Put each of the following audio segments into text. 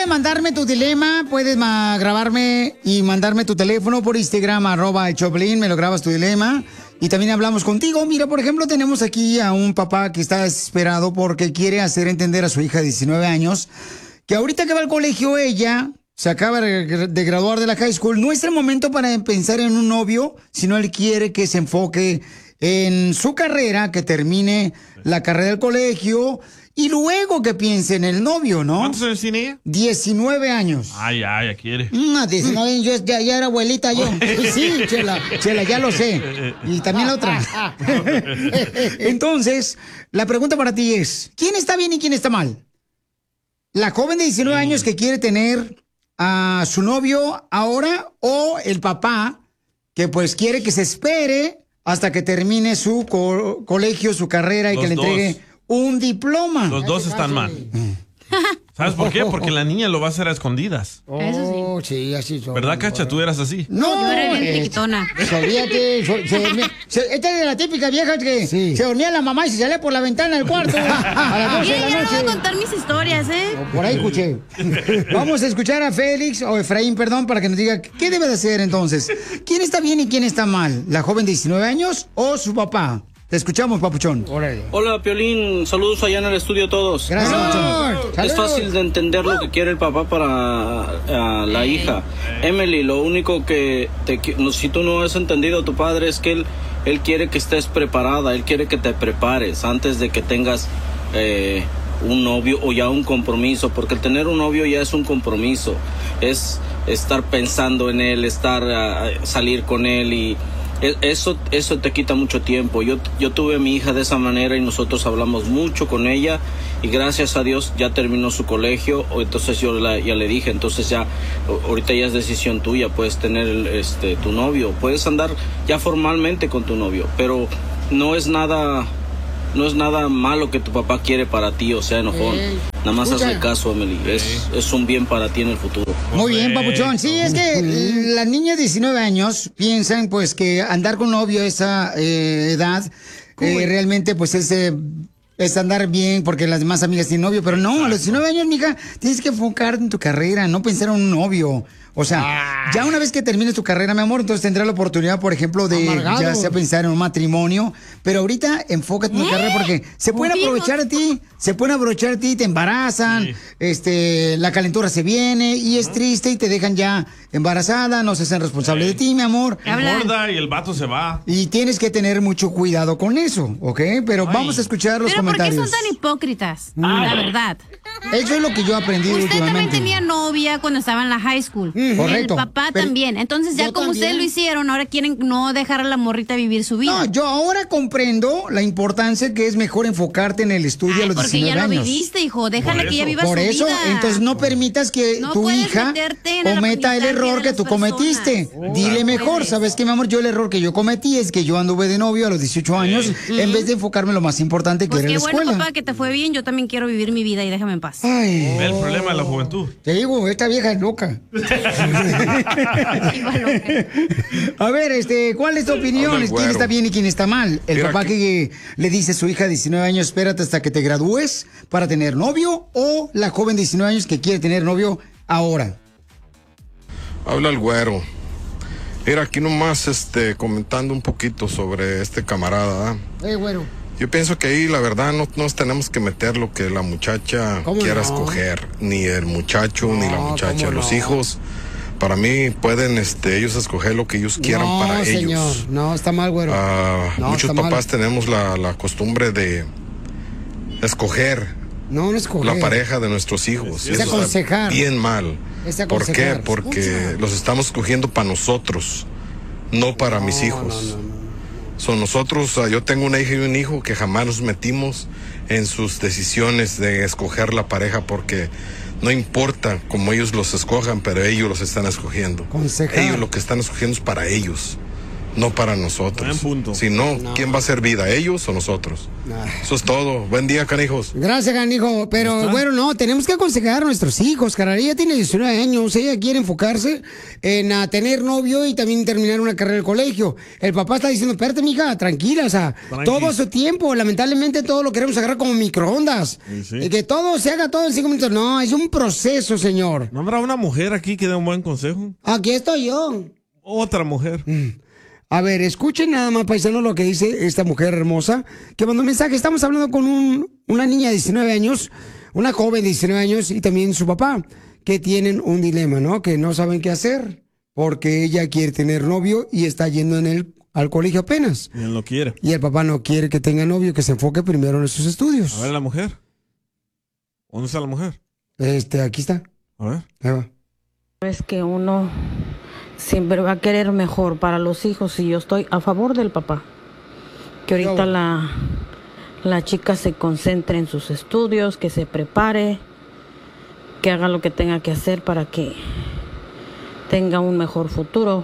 puedes mandarme tu dilema, puedes grabarme y mandarme tu teléfono por Instagram, @elchoplin, me lo grabas tu dilema. Y también hablamos contigo. Mira, por ejemplo, tenemos aquí a un papá que está desesperado porque quiere hacer entender a su hija de 19 años que ahorita que va al colegio ella se acaba de graduar de la high school. No es el momento para pensar en un novio, sino él quiere que se enfoque en su carrera, que termine la carrera del colegio y luego que piense en el novio, ¿no? ¿Cuántos años tiene ella? 19 años. Ay, ya quiere. 19 años, ya era abuelita yo. Sí, Chela, ya lo sé. Y también la otra. Entonces, la pregunta para ti es, ¿quién está bien y quién está mal? ¿La joven de 19 años que quiere tener a su novio ahora o el papá que pues quiere que se espere hasta que termine su colegio, su carrera y que le entregue un diploma? Los dos están mal. ¿Sabes por qué? Porque la niña lo va a hacer a escondidas. Eso sí, así son. ¿Verdad, Cacha? Tú eras así. No, yo era bien chiquitona. Olvídate. Esta es la típica vieja que se dormía la mamá y se salía por la ventana del cuarto a las 12 de la Yo no noche. voy a contar mis historias, ¿eh? Por ahí escuché. Vamos a escuchar a Félix, o Efraín, perdón, para que nos diga qué debe de hacer entonces. ¿Quién está bien y quién está mal? ¿La joven de 19 años o su papá? Te escuchamos, papuchón. Hola, Piolín. Saludos allá en el estudio a todos. Gracias, papuchón. Es fácil de entender lo que quiere el papá para la hija. Emily, lo único que si tú no has entendido a tu padre es que él quiere que estés preparada. Él quiere que te prepares antes de que tengas un novio o ya un compromiso. Porque el tener un novio ya es un compromiso. Es estar pensando en él, salir con él y... Eso te quita mucho tiempo. Yo tuve a mi hija de esa manera y nosotros hablamos mucho con ella y gracias a Dios ya terminó su colegio. Entonces yo ya le dije, entonces ya ahorita ya es decisión tuya, puedes tener tu novio, puedes andar ya formalmente con tu novio, pero no es nada malo que tu papá quiere para ti, o sea, enojón. Nada más hazle caso, Emily. Es un bien para ti en el futuro. Muy bien, papuchón. Sí, es que las niñas de 19 años piensan pues que andar con un novio a esa edad realmente pues es andar bien porque las demás amigas tienen novio, pero no, a los 19 años, mija, tienes que enfocarte en tu carrera, no pensar en un novio. O sea, ya una vez que termines tu carrera, mi amor, entonces tendrás la oportunidad, por ejemplo, de ya sea pensar en un matrimonio. Pero ahorita enfócate en tu carrera porque se pueden aprovechar de ti, te embarazan, la calentura se viene y es triste y te dejan ya embarazada, no se hacen responsables de ti, mi amor. Engorda y el vato se va. Y tienes que tener mucho cuidado con eso, ¿ok? Pero vamos a escuchar los comentarios. ¿Pero por qué son tan hipócritas? La verdad. Eso es lo que yo he aprendido últimamente. Usted también tenía novia cuando estaba en la high school. Correcto. El papá también. Entonces ya como ustedes lo hicieron, ahora quieren no dejar a la morrita vivir su vida. No, yo ahora comprendo la importancia que es mejor enfocarte en el estudio a los 19 años. Porque ya lo viviste, hijo. Déjala que ella viva su vida. Por eso, entonces no permitas que tu hija cometa el error que tú cometiste. Dile mejor, ¿sabes qué, mi amor? Yo el error que yo cometí es que yo anduve de novio a los 18 años en vez de enfocarme en lo más importante que era la escuela. Qué bueno, papá, que te fue bien. Yo también quiero vivir mi vida y déjame en paz. Ay. Ve el problema de la juventud. Te digo, esta vieja es loca. A ver, ¿cuál es tu opinión? ¿Quién está bien y quién está mal? ¿El papá que le dice a su hija de 19 años, espérate hasta que te gradúes para tener novio? ¿O la joven de 19 años que quiere tener novio ahora? Habla el güero. Mira, aquí nomás comentando un poquito sobre este camarada. Güero. Yo pienso que ahí la verdad no nos tenemos que meter lo que la muchacha quiera escoger, ni el muchacho ni la muchacha. Los hijos, para mí, pueden ellos escoger lo que ellos quieran para ellos. No, está mal, güero. Muchos papás tenemos la costumbre de escoger la pareja de nuestros hijos. Es aconsejar. Bien mal. ¿Por qué? Porque los estamos escogiendo para nosotros, no para mis hijos. Son nosotros, yo tengo una hija y un hijo que jamás nos metimos en sus decisiones de escoger la pareja porque no importa cómo ellos los escojan, pero ellos los están escogiendo. Ellos lo que están escogiendo es para ellos, no para nosotros. Si no, ¿quién va a hacer vida? ¿Ellos o nosotros? Eso es todo. Buen día, canijos. Gracias, canijo. Pero bueno, no, tenemos que aconsejar a nuestros hijos, cara. Ella tiene 19 años, ella quiere enfocarse en tener novio y también terminar una carrera de colegio. El papá está diciendo, espérate, mija, tranquila, o sea, todo a su tiempo. Lamentablemente todo lo queremos agarrar como microondas. Y que todo se haga todo en 5 minutos. No, es un proceso, señor. ¿No habrá una mujer aquí que dé un buen consejo? Aquí estoy yo. Otra mujer. A ver, escuchen nada más, paisanos, lo que dice esta mujer hermosa que mandó un mensaje. Estamos hablando con una niña de 19 años, una joven de 19 años y también su papá, que tienen un dilema, ¿no? Que no saben qué hacer porque ella quiere tener novio y está yendo al colegio apenas. Y él no quiere. Y el papá no quiere que tenga novio, que se enfoque primero en sus estudios. A ver, la mujer. ¿Dónde está la mujer? Aquí está. A ver. Ahí va. Es que uno siempre va a querer mejor para los hijos y yo estoy a favor del papá. Que ahorita la chica se concentre en sus estudios, que se prepare, que haga lo que tenga que hacer para que tenga un mejor futuro.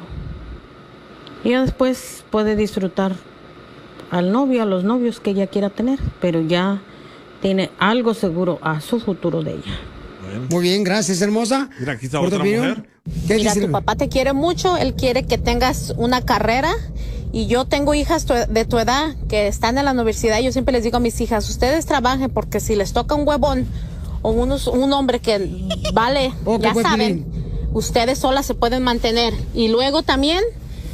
Y ya después puede disfrutar al novio, a los novios que ella quiera tener, pero ya tiene algo seguro a su futuro de ella. Muy bien, gracias, hermosa. Mira, aquí está otra mujer. Mira, tu papá te quiere mucho, él quiere que tengas una carrera y yo tengo hijas de tu edad que están en la universidad y yo siempre les digo a mis hijas, ustedes trabajen porque si les toca un huevón o un hombre que vale, ya saben, ustedes solas se pueden mantener. Y luego también,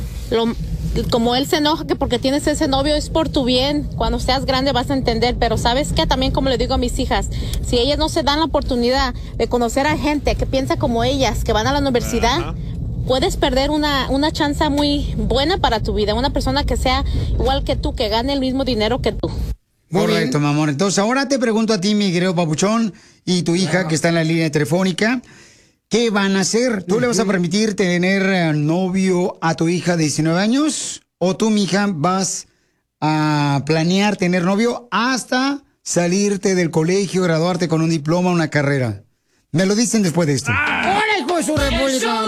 como él se enoja que porque tienes ese novio es por tu bien, cuando seas grande vas a entender, pero ¿sabes qué? También como le digo a mis hijas, si ellas no se dan la oportunidad de conocer a gente que piensa como ellas, que van a la universidad, puedes perder una chance muy buena para tu vida, una persona que sea igual que tú, que gane el mismo dinero que tú. Correcto, mi amor. Entonces ahora te pregunto a ti, mi querido papuchón, y tu hija que está en la línea telefónica, ¿qué van a hacer? ¿Tú le vas a permitir tener novio a tu hija de 19 años? ¿O tú, mija, vas a planear tener novio hasta salirte del colegio, graduarte con un diploma, una carrera? Me lo dicen después de esto. ¡Hola, hijo de su república!